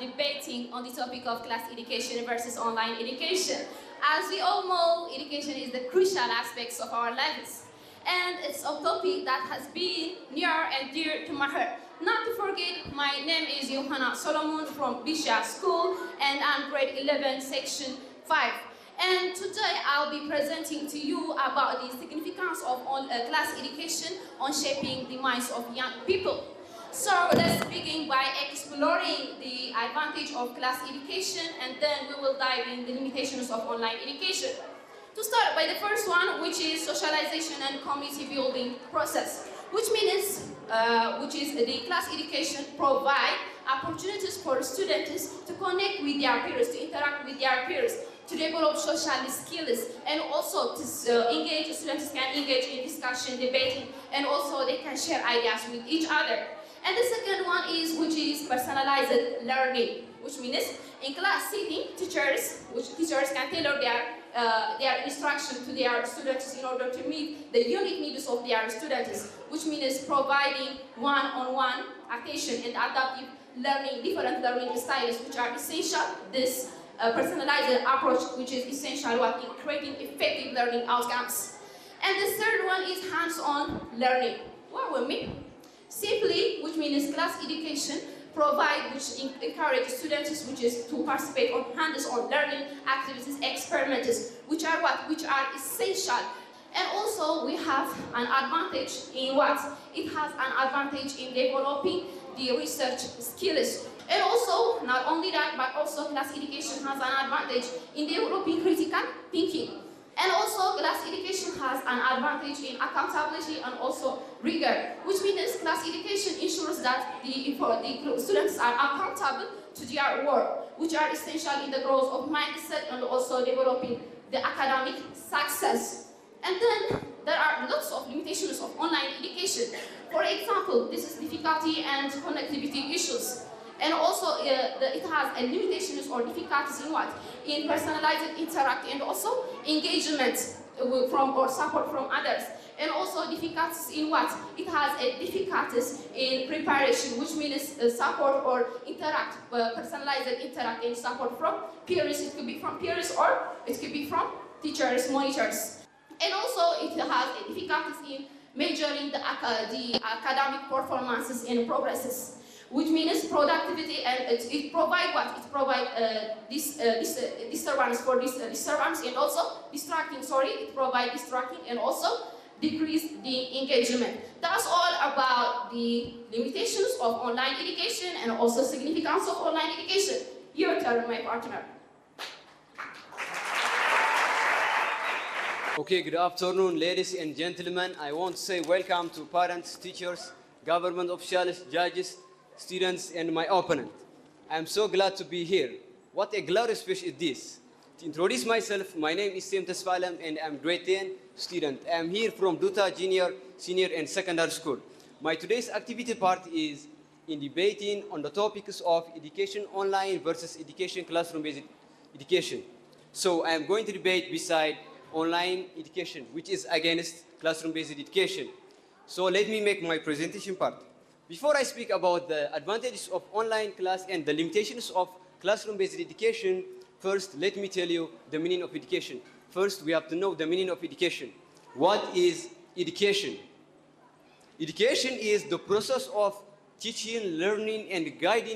debating on the topic of class education versus online education. As we all know, education is the crucial aspects of our lives. And it's a topic that has been near and dear to my heart. Not to forget, my name is Johanna Solomon from Bisha School, and I'm grade 11, section 5. And today I'll be presenting to you about the significance of class education on shaping the minds of young people. So let's begin by exploring the advantage of class education, and then we will dive in the limitations of online education. To start by the first one, which is socialization and community building process, which means the class education provide opportunities for students to connect with their peers, to interact with their peers, to develop social skills, and also to students can engage in discussion, debating, and also they can share ideas with each other. And the second one which is personalized learning, which means in class setting, teachers can tailor their instruction to their students in order to meet the unique needs of their students, which means providing one-on-one attention and adaptive learning, different learning styles, which are essential. This personalized approach, which is essential in creating effective learning outcomes. And the third one is hands-on learning. What will mean? Simply, which means class education which encourage students to participate on hands-on learning activities, experiments, which are essential. And also we have an advantage in what? It has an advantage in developing the research skills. And also, not only that, but also class education has an advantage in developing critical thinking. And also, class education has an advantage in accountability and also rigor, which means class education ensures that the students are accountable to their work, which are essential in the growth of mindset and also developing the academic success. And then there are lots of limitations of online education. For example, this is difficulty and connectivity issues. And also, it has limitations or difficulties in what? In personalized interact and also engagement or support from others. And also difficulties in what? It has difficulties in preparation, which means support or personalized interact and support from peers. It could be from peers or it could be from teachers, monitors. And also, it has difficulties in measuring the academic performances and progresses, which means productivity, and it provides what? It provides disturbance for disturbance and also distracting, it provides distracting and also decrease the engagement. That's all about the limitations of online education and also significance of online education. Your turn, my partner. Okay, good afternoon, ladies and gentlemen. I want to say welcome to parents, teachers, government officials, judges, students, and my opponent. I am so glad to be here. What a glorious speech is this. To introduce myself, my name is Sim Tesfalem and I'm grade 10 student. I am here from Duta Junior, Senior, and Secondary School. My today's activity part is in debating on the topics of education online versus education classroom-based education. So I am going to debate beside online education, which is against classroom-based education. So let me make my presentation part. Before I speak about the advantages of online class and the limitations of classroom-based education, first let me tell you the meaning of education. First, we have to know the meaning of education. What is education? Education is the process of teaching, learning, and guiding